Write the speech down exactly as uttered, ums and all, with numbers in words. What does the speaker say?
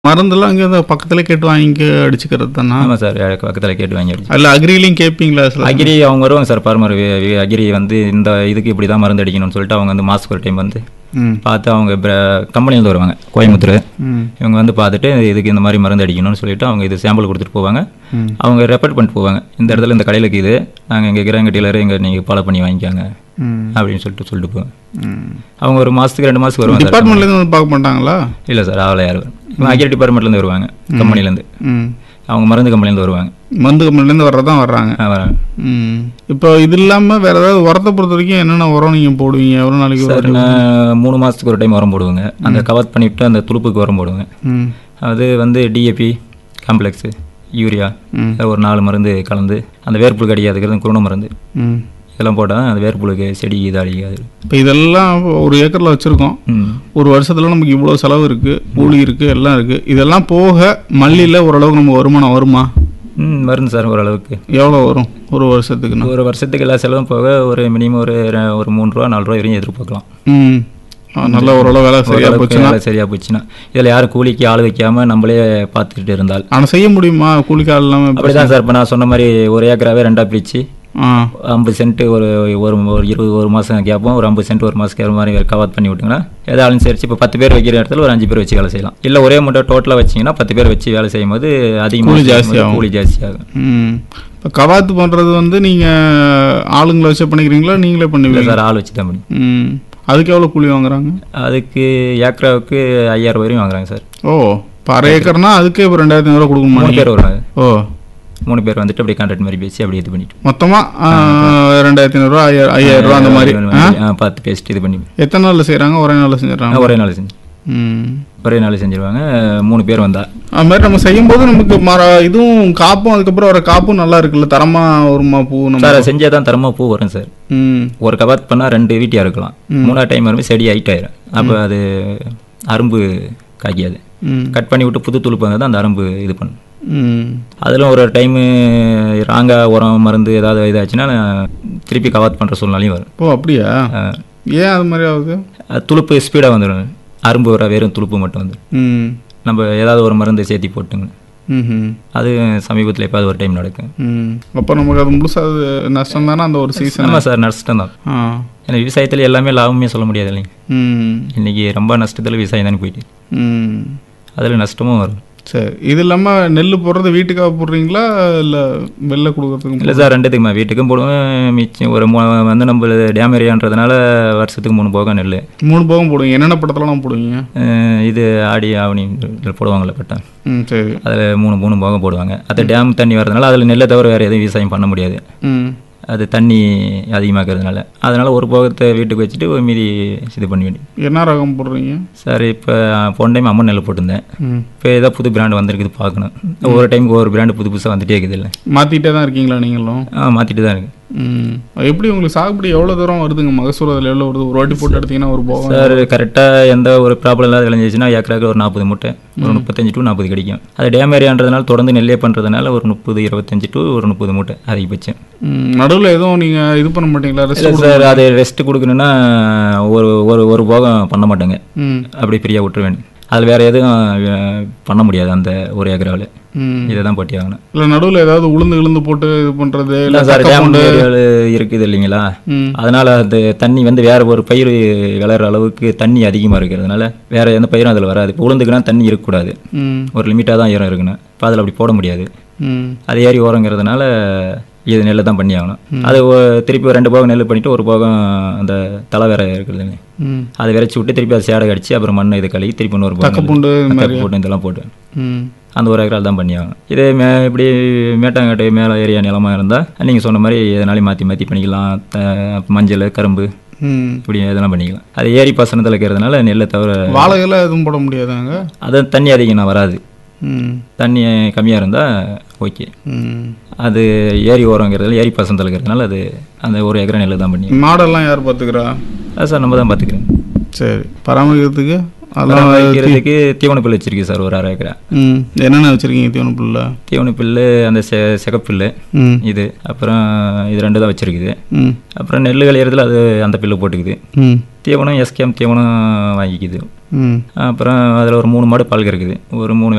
மருந்தெல்லாம் அங்கே பக்கத்தில் கேட்டு வாங்கி அடிச்சுக்கிறது தானே? ஆமாம் சார், பக்கத்தில் கேட்டு வாங்கி அடிச்சு. அதில் அக்ரிலையும் கேட்பீங்களா சார்? அக்ரி அவங்க வருவாங்க சார், ஃபார்மர் அக்ரி வந்து இந்த இதுக்கு இப்படி தான் மருந்து அடிக்கணும்னு சொல்லிட்டு அவங்க வந்து மாதத்துக்கு ஒரு டைம் வந்து பார்த்து அவங்க கம்பெனிலேருந்து வருவாங்க, கோயம்புத்தூர். இவங்க வந்து பார்த்துட்டு இதுக்கு இந்த மாதிரி மருந்து அடிக்கணும்னு சொல்லிட்டு அவங்க இது சாம்பிள் கொடுத்துட்டு போவாங்க. அவங்க ரெஃபர் பண்ணிட்டு போவாங்க, இந்த இடத்துல இந்த கடையில் இருக்குது, நாங்கள் இங்கே இருக்கிற டீலர் இங்கே நீங்கள் ஃபாலோ பண்ணி வாங்கிக்காங்க அப்படின்னு சொல்லிட்டு சொல்லிட்டு போவாங்க. அவங்க ஒரு மாதத்துக்கு ரெண்டு மாதத்துக்கு வருவாங்க. டிபார்ட்மெண்ட்லேருந்து வந்து பார்க்க மாட்டாங்களா? இல்லை சார், ஆவலை யார் வரும், அக்ரி டிபார்ட்மெண்ட்லேருந்து வருவாங்க, கம்பெனிலேருந்து. அவங்க மருந்து கம்பெனிலேருந்து வருவாங்க, மருந்து கம்பெனிலேருந்து வர்றதான் வர்றாங்க. வராங்க. இப்போ இது இல்லாமல் வேறு ஏதாவது உரத்தை பொறுத்த வரைக்கும் என்னென்ன உரம் நீங்கள் போடுவீங்க ஒரு நாளைக்கு? சார் நான் மூணு மாதத்துக்கு ஒரு டைம் உரம் போடுவேங்க. அந்த கவர் பண்ணிவிட்டு அந்த துளுப்புக்கு உரம் போடுவேங்க. அது வந்து டிஏபி, காம்ப்ளெக்ஸு, யூரியா, ஒரு நாலு மருந்து கலந்து அந்த வேர்ப்புழு கடிக்காதுக்கிறது குருண மருந்து இதெல்லாம் போட்டால் அந்த வேர்ப்புழுக்கு செடி இது அழிக்காது. இப்போ இதெல்லாம் ஒரு ஏக்கரில் வச்சுருக்கோம், ஒரு வருஷத்தில் நமக்கு இவ்வளோ செலவு இருக்குது, கூலி இருக்குது, எல்லாம் இருக்குது. இதெல்லாம் போக மல்லியில் ஓரளவுக்கு நம்ம வருமானம் வருமா? ம் வருது சார், ஓரளவுக்கு. எவ்வளோ வரும் ஒரு வருஷத்துக்கு? ஒரு வருஷத்துக்கு எல்லா செலவும் போக ஒரு மினிமம் ஒரு ஒரு மூணு ரூபா நாலு ரூபா வரையும் எதிர்பார்க்கலாம். ம் நல்ல ஓரளவு வேலை சரியாக போச்சுன்னா சரியாக போச்சுன்னா இதில் யாரும் கூலிக்கு ஆள் வைக்காமல் நம்மளே பார்த்துக்கிட்டு இருந்தால். ஆனால் செய்ய முடியுமா கூலிக்கு ஆள் இல்லாமல்? அப்படி தான் சார். இப்போ நான் சொன்ன மாதிரி ஒரு ஏக்கராகவே ரெண்டாக பிரித்து ஐம்பது சென்ட்டு ஒரு ஒரு ஒரு இருபது ஒரு மாதம் கேட்போம், ஒரு ஐம்பது சென்ட் ஒரு மாதம் கேட்குற மாதிரி கவர் பண்ணி விட்டுங்கன்னா ஏதாவது சரிச்சு இப்போ பத்து பேர் வைக்கிற இடத்துல ஒரு அஞ்சு பேர் வச்சு வேலை செய்யலாம். இல்லை ஒரே மட்டும் டோட்டலாக வச்சிங்கன்னா பத்து பேர் வச்சு வேலை செய்யும் போது அதிகமாக ஜாஸ்தியாகும், கூலி ஜாஸ்தியாகும். இப்போ கவாத்து பண்ணுறது வந்து நீங்கள் ஆளுங்களை வச்சு பண்ணிக்கிறீங்களா நீங்களே பண்ணுவீங்களா? சார் ஆள் வச்சு தான் பண்ணி. ம் அதுக்கு எவ்வளோ கூலி வாங்குறாங்க? அதுக்கு ஏக்கராவுக்கு ஐயாயிரம் வரையும் வாங்குறாங்க சார். ஓ இப்போ அரை ஏக்கர்னா அதுக்கு இப்போ ரெண்டாயிரத்தி ஐநூறுவா கொடுக்கணுமா? மூணு பேர் வருவாங்க. ஓ மூணு பேர் வந்துட்டு அப்படியே கான்ட்ராக்ட் மாதிரி பேசி அப்படியே இது பண்ணிட்டு மொத்தமாக ரெண்டாயிரத்தி ஐநூறுரூவா ஐயாயிரம் ஐயாயிரம் ரூபா அந்த மாதிரி பார்த்து பேசிட்டு இது பண்ணி. எத்தனை நாளில் செய்கிறாங்க? ஒரே நாளில் செஞ்சிடறாங்க? ஒரே நாள் செஞ்சு ஒரே நாள் செஞ்சிருவாங்க. மூணு பேர் வந்தா அது மாதிரி நம்ம செய்யும்போது நமக்கு மர இதுவும் காப்பும் அதுக்கப்புறம் வர காப்பும் நல்லா இருக்குல்ல, தரமாக வருமா பூ? நம்ம சார் செஞ்சால் தான் தரமாக பூ வரும் சார். ஒரு கவர் பண்ணால் ரெண்டு வீட்டியாக இருக்கலாம், மூணாவது டைம் வரும்போது செடி ஹைட் ஆயிரும். அப்போ அது அரும்பு காய்க்காது. கட் பண்ணி விட்டு புது துளுப்பு வந்தால் தான் அந்த அரும்பு இது பண்ணும். அதில் ஒரு டைமு ராங்காக உரம் மருந்து ஏதாவது இதாச்சுன்னா திருப்பி கவாத் பண்ணுற சூழ்நிலையும் வரும். ஓ அப்படியா? ஏன் அது மாதிரி ஆகுது? துளுப்பு ஸ்பீடாக வந்துடும், அரும்பு வர வெறும் துளுப்பு மட்டும் வந்து நம்ம ஏதாவது ஒரு மருந்து சேர்த்தி போட்டுங்க. அது சமீபத்தில் எப்போது ஒரு டைம் நடக்கும். அப்போ நமக்கு அது முழுசாக அது நஷ்டம் தானே அந்த ஒரு சீசன்? ஆமாம் சார், நஷ்டம் தான். ஏன்னா விவசாயத்தில் எல்லாமே லாபமே சொல்ல முடியாது இல்லைங்க. இன்றைக்கி ரொம்ப நஷ்டத்தில் விவசாயம் தானே போயிட்டு, அதில் நஷ்டமும் வரும். சரி, இது இல்லாமல் நெல் போடுறது வீட்டுக்காக போடுறீங்களா இல்லை வெளில கொடுக்குறதுக்கு? இல்லை சார், ரெண்டுத்துக்குமா, வீட்டுக்கும் போடுவேன், மிச்சம் ஒரு வந்து நம்ம டேம் ஏரியான்றதுனால வருஷத்துக்கு மூணு போகம் நெல். மூணு போகம் போடுவீங்க? என்னென்ன படத்துலலாம் போடுவீங்க? இது ஆடி ஆவணி போடுவாங்கள்ல பட்டம். ம் சரி, அதில் மூணு மூணு போகம் போடுவாங்க. அது டேம் தண்ணி வரதுனால அதில் நெல்லை தவிர வேறு எதுவும் விவசாயம் பண்ண முடியாது, அது தண்ணி அதிகமாக்கிறதுனால. அதனால் ஒரு போகத்தை வீட்டுக்கு வச்சுட்டு ஒரு மீதி இது பண்ணி வேண்டி. என்ன ரகம் போடுறீங்க சார்? இப்போ போன டைம் அம்மன் நெல் போட்டிருந்தேன். இப்போ ஏதாவது புது பிராண்டு வந்திருக்குது பார்க்கணும். ஒவ்வொரு டைமுக்கு ஒவ்வொரு பிராண்டு புது புதுசாக வந்துட்டே இருக்குது. இல்லை மாற்றிட்டே தான் இருக்கீங்களா நீங்களும்? ஆ மாற்றிட்டு தான் இருக்கு. எப்படி உங்களுக்கு சாகுபடி எவ்வளோ தூரம் வருதுங்க? மகசூல் அதில் எவ்வளோ வருது? ஒரு வாட்டி போட்டு எடுத்தீங்கன்னா ஒரு போகம் சார் கரெக்டாக எந்த ஒரு ப்ராப்ளம் இல்லாத விளைஞ்சிச்சுன்னா ஏக்கராக்கு ஒரு நாற்பது மூட்டை, ஒரு முப்பத்தஞ்சு டு நாற்பது கிடைக்கும். அது டேம் ஏரியான்றதுனால தொடர்ந்து நெல்லே பண்ணுறதுனால ஒரு முப்பது இருபத்தஞ்சு டு ஒரு முப்பது மூட்டை அதிகபட்சம். நடுவில் எதுவும் நீங்கள் இது பண்ண மாட்டீங்களா? ரெஸ்ட் சார், அது ரெஸ்ட் கொடுக்கணுன்னா ஒரு ஒரு ஒரு போகம் பண்ண மாட்டேங்க, அப்படி ஃப்ரீயாக விட்டுற வேண்டும். அதில் வேறு எதுவும் பண்ண முடியாது அந்த ஒரு ஏக்கராவில். இதை தான் பட்டி ஆகணும். இல்லை நடுவில் ஏதாவது உளுந்து விழுந்து போட்டு இது பண்ணுறது? இல்லை சார், டேம் இருக்குது இல்லைங்களா, அதனால் அந்த தண்ணி வந்து வேறு ஒரு பயிர் விளையிற அளவுக்கு தண்ணி அதிகமாக இருக்கிறதுனால வேறு எந்த பயிரும் அதில் வராது. இப்போ உளுந்துக்குன்னா தண்ணி இருக்கக்கூடாது, ஒரு லிமிட்டாக தான் ஈரம் இருக்கணும். இப்போ அதில் அப்படி போட முடியாது, அது ஏறி ஓரங்கிறதுனால இது நெல்லை தான் பண்ணி ஆகணும். அது திருப்பி ரெண்டு போகம் நெல் பண்ணிவிட்டு ஒரு போகம் அந்த தலை வேற இருக்கிறது அதை விரைச்சி விட்டு திருப்பி அதை சேடை கடிச்சு அப்புறம் மண்ணை இது கழுவி திருப்பி இன்னொரு போகம் போட்டு இதெல்லாம் போட்டு அந்த ஒரு ஏக்கரால் தான் பண்ணி ஆகணும். இதே மே இப்படி மேட்டாங்காட்டு மேலே ஏரியா நிலமாக இருந்தால் நீங்கள் சொன்ன மாதிரி எதனாலையும் மாற்றி மாற்றி பண்ணிக்கலாம். மஞ்சள், கரும்பு இப்படி இதெல்லாம் பண்ணிக்கலாம். அது ஏரி பாசனத்தில் இருக்கிறதுனால நெல்லை தவிர வாழைகளை எதுவும் போட முடியாதாங்க. அது தண்ணி அதிகம் வராது, தண்ணி கம்மியாக இருந்தால் ஓகே. அது ஏரி ஓரங்கிறதுல ஏரி பாசனத்தில் இருக்கிறதுனால அது அந்த ஒரு ஏக்கரா நெல் தான் பண்ணி. மாடெல்லாம் யார் பார்த்துக்கிறா? அது சார் நம்ம தான் பார்த்துக்கிறேன். சரி, பராமரிக்கிறதுக்கு அதெல்லாம் வைக்கிறதுக்கு தீவனப்புல் வச்சிருக்கு சார், ஒரு அரை ஏக்கரா. என்னென்ன வச்சுருக்கீங்க தீவனப்புல்ல? தீவனப்புல் அந்த செ செகப்புல் இது, அப்புறம் இது ரெண்டு தான் வச்சுருக்குது. அப்புறம் நெல் விளையிறதுல அது அந்த புல்லு போட்டுக்குது. தீவனம் எஸ்கேம் தீவனம் வாங்கிக்குது. அப்புறம் அதில் ஒரு மூணு மாடு பால் கறக்குது, ஒரு மூணு